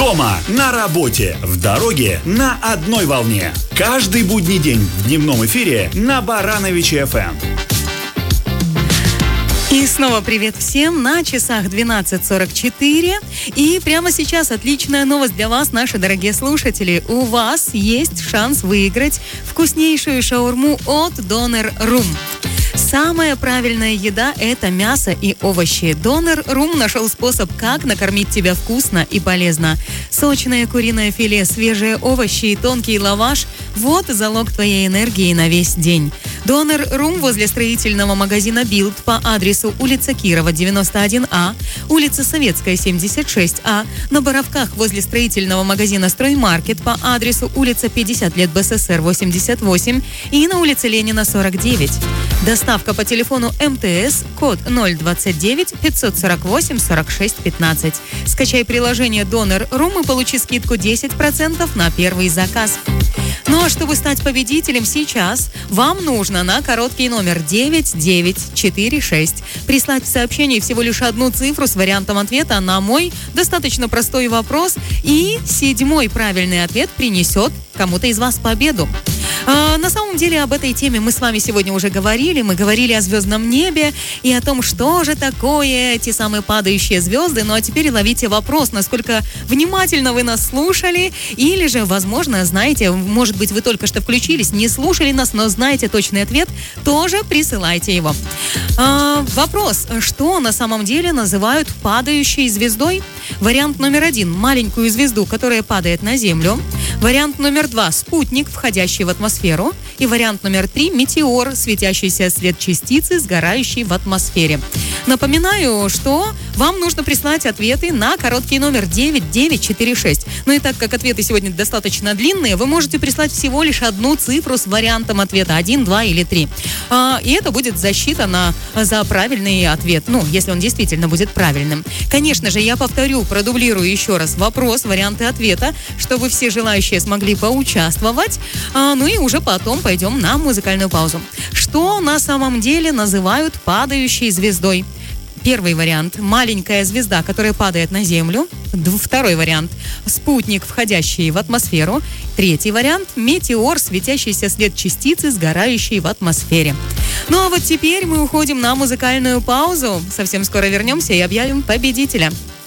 Дома, на работе, в дороге, на одной волне. Каждый будний день в дневном эфире на Барановиче ФМ. И снова привет всем, на часах 12:44. И прямо сейчас отличная новость для вас, наши дорогие слушатели. У вас есть шанс выиграть вкуснейшую шаурму от Донер-Рум. Самая правильная еда – это мясо и овощи. Донер-Рум нашел способ, как накормить тебя вкусно и полезно. Сочное куриное филе, свежие овощи и тонкий лаваш – вот залог твоей энергии на весь день. Донер-Рум возле строительного магазина «Билд» по адресу улица Кирова, 91А, улица Советская, 76А, на Боровках возле строительного магазина «Строймаркет» по адресу улица 50 лет БССР, 88 и на улице Ленина, 49. Доставка по телефону МТС, код 029 548 46 15. Скачай приложение Донер-Рум и получи скидку 10% на первый заказ. Ну а чтобы стать победителем сейчас, вам нужно на короткий номер 9946 прислать в сообщении всего лишь одну цифру с вариантом ответа на мой достаточно простой вопрос, и 7-й правильный ответ принесет кому-то из вас победу. На самом деле об этой теме мы с вами сегодня уже говорили. Мы говорили о звездном небе и о том, что же такое эти самые падающие звезды. Ну а теперь ловите вопрос, насколько внимательно вы нас слушали, или же, возможно, знаете, может быть, вы только что включились, не слушали нас, но знаете точный ответ, тоже присылайте его. Вопрос, что на самом деле называют падающей звездой? Вариант номер 1 – маленькую звезду, которая падает на Землю. Вариант номер 2 – спутник, входящий в атмосферу. И вариант номер 3 – метеор, светящийся след частицы, сгорающий в атмосфере. Напоминаю, что вам нужно прислать ответы на короткий номер 9946. Ну и так как ответы сегодня достаточно длинные, вы можете прислать всего лишь одну цифру с вариантом ответа 1, 2 или 3. И это будет засчитано за правильный ответ, ну, если он действительно будет правильным. Конечно же, я повторю, продублирую еще раз вопрос, варианты ответа, чтобы все желающие смогли поучаствовать. Ну и уже потом пойдем на музыкальную паузу. Что на самом деле называют падающей звездой? Первый вариант – маленькая звезда, которая падает на Землю. Второй вариант – спутник, входящий в атмосферу. Третий вариант – метеор, светящийся след частицы, сгорающий в атмосфере. Ну а вот теперь мы уходим на музыкальную паузу. Совсем скоро вернемся и объявим победителя.